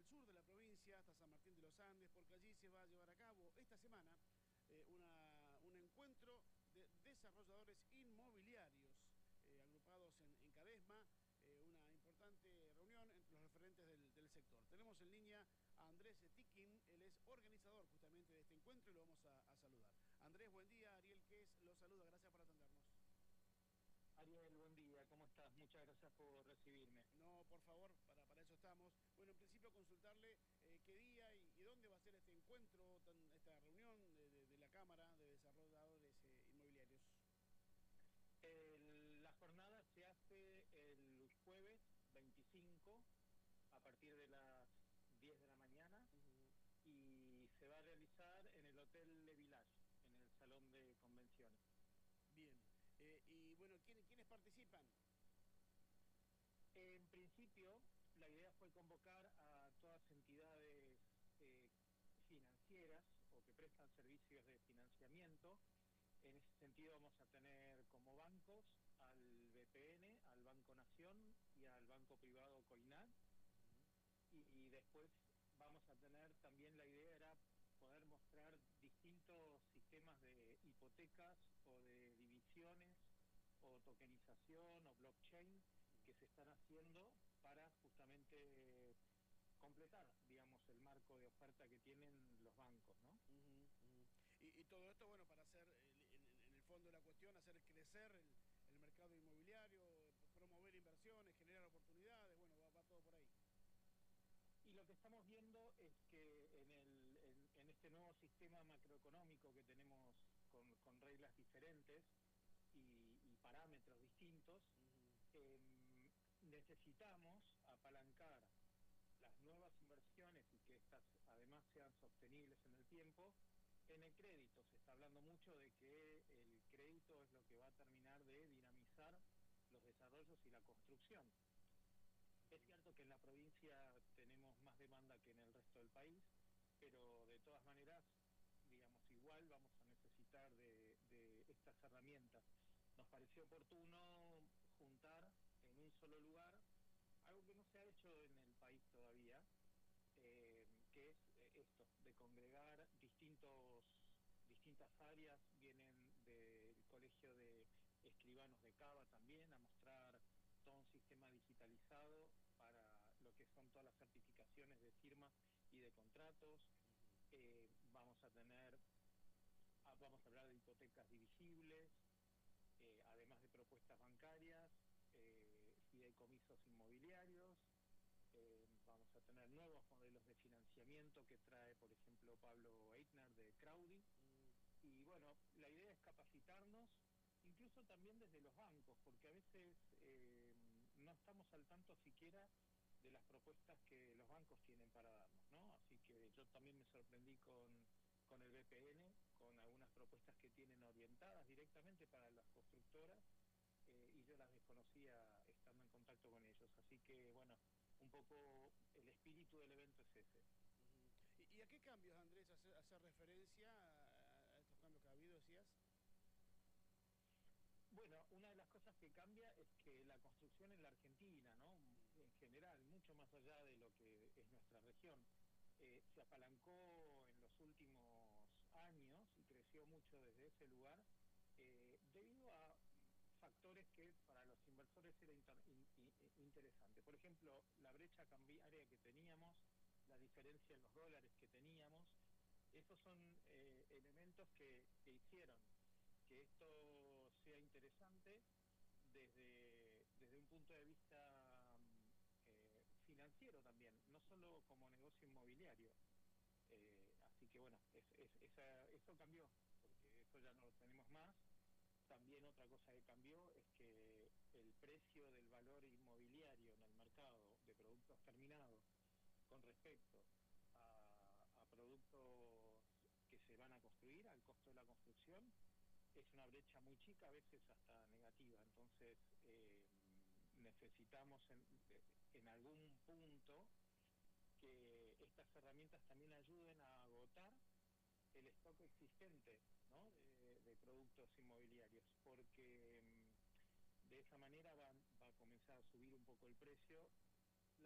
sur de la provincia, hasta San Martín de los Andes, porque allí se va a llevar a cabo esta semana un encuentro de desarrolladores inmobiliarios agrupados en Cadesma, una importante reunión entre los referentes del sector. Tenemos en línea a Andrés Tiquín, él es organizador justamente de este encuentro y lo vamos a saludar. Andrés, buen día, Ariel Ques lo saluda, gracias por atendernos. Ariel, buen día, ¿cómo estás? Muchas gracias por recibirme. No, por favor, para eso estamos. Bueno, en principio consultarle qué día y dónde va a ser este encuentro, esta reunión de la Cámara de Desarrolladores Inmobiliarios. La jornada se hace el jueves 25 a partir de las 10 de la mañana y se va a realizar en el Hotel Le Village, en el Salón de Convenciones. Bien, y bueno, ¿quiénes participan? En principio, la idea fue convocar a todas entidades financieras o que prestan servicios de financiamiento. En ese sentido vamos a tener como bancos al BPN, al Banco Nación y al Banco Privado Coinat. Y después vamos a tener también, la idea era poder mostrar distintos sistemas de hipotecas o de divisiones o tokenización o blockchain que se están haciendo para justamente completar, digamos, el marco de oferta que tienen los bancos, ¿no? Y todo esto, bueno, para hacer, en el fondo de la cuestión, hacer crecer el mercado inmobiliario, promover inversiones, generar oportunidades, bueno, va todo por ahí. Y lo que estamos viendo es que en este nuevo sistema macroeconómico que tenemos con reglas diferentes y parámetros distintos, necesitamos apalancar las nuevas inversiones y que estas además sean sostenibles en el tiempo. En el crédito se está hablando mucho de que el crédito es lo que va a terminar de dinamizar los desarrollos y la construcción. Es cierto que en la provincia tenemos más demanda que en el resto del país, pero de todas maneras, digamos, igual vamos a necesitar de estas herramientas. Nos pareció oportuno juntar en un solo lugar algo que no se ha hecho en el país todavía, que es esto, de congregar distintas áreas. Vienen del Colegio de Escribanos de Cava también a mostrar todo un sistema digitalizado para lo que son todas las certificaciones de firma y de contratos. Vamos a hablar de hipotecas divisibles, además de propuestas bancarias, fideicomisos inmobiliarios. Vamos a tener nuevos modelos de financiamiento que trae, por ejemplo, Pablo Eitner de Crowdy. Y bueno, la idea es capacitarnos, incluso también desde los bancos, porque a veces no estamos al tanto siquiera de las propuestas que los bancos tienen para darnos, ¿no? Así que yo también me sorprendí con el BPN, con algunas propuestas que tienen orientadas directamente para las constructoras, y yo las desconocía estando en contacto con ellos. Así que, bueno, un poco el espíritu del evento es ese. ¿Y a qué cambios, Andrés, hace referencia a estos cambios que ha habido, decías? Bueno, una de las cosas que cambia es que la construcción en la Argentina, ¿no?, en general, mucho más allá de lo que es nuestra región, se apalancó en los últimos años y creció mucho desde ese lugar, debido a factores que para los inversores era interesante. Por ejemplo, la brecha cambiaria que teníamos, la diferencia en los dólares que teníamos, esos son elementos que hicieron que esto sea interesante desde un punto de vista financiero también, no solo como negocio inmobiliario. Así que bueno, eso cambió, porque eso ya no lo tenemos más. También otra cosa que cambió es que el precio del valor inmobiliario en el mercado de productos terminados con respecto a productos que se van a construir, al costo de la construcción, es una brecha muy chica, a veces hasta negativa. Entonces necesitamos en algún punto que estas herramientas también ayuden a agotar el stock existente, ¿no?, de productos inmobiliarios, porque de esa manera va a comenzar a subir un poco el precio